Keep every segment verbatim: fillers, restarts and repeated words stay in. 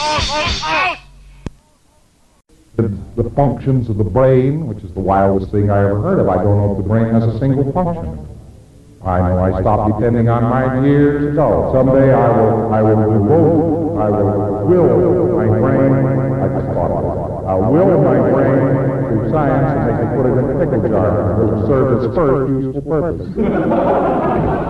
The, the functions of the brain, which is the wildest thing I ever heard of. I don't know if the brain has a single function. I know I stopped depending on mine years ago. Someday I will, I will devote, I will will my brain, I just thought of it. I'll will my brain to science and they can put it in a pickle jar. It will serve its first useful purpose.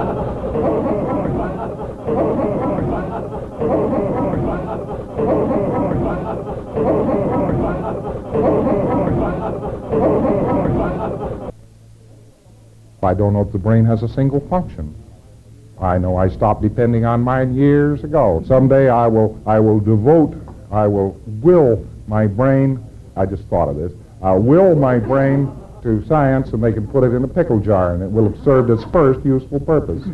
I don't know if the brain has a single function. I know I stopped depending on mine years ago. Someday I will, I will devote, I will will my brain, I just thought of this, I'll will my brain to science and they can put it in a pickle jar and it will have served its first useful purpose.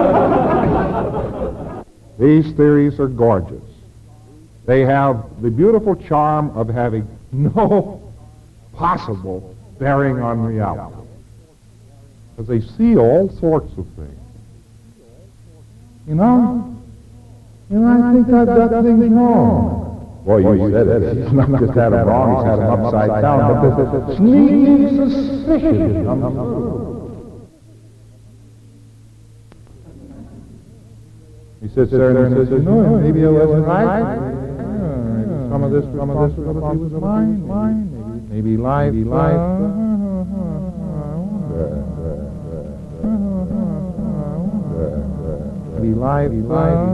These theories are gorgeous. They have the beautiful charm of having no possible bearing on reality. Because they see all sorts of things. You know? You know, I think I've got things wrong. Boy, you, Boy, you said it. He's not just had them wrong, he's had them upside down. But there's a sneaking suspicion comes through. He sits there and says, you know, maybe I wasn't right. Some of this, some of this was mine, mine. Maybe life, maybe life. Be live, be live.